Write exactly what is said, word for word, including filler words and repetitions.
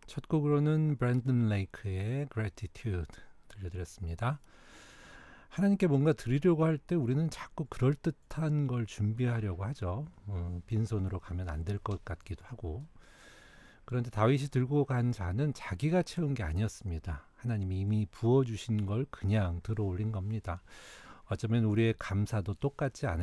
첫 곡으로는 브랜든 레이크의 Gratitude 들려드렸습니다. 하나님께 뭔가 드리려고 할 때 우리는 자꾸 그럴듯한 걸 준비하려고 하죠. 어, 빈손으로 가면 안 될 것 같기도 하고. 그런데 다윗이 들고 간 잔은 자기가 채운 게 아니었습니다. 하나님이 이미 부어주신 걸 그냥 들어 올린 겁니다. 어쩌면 우리의 감사도 똑같지 않을까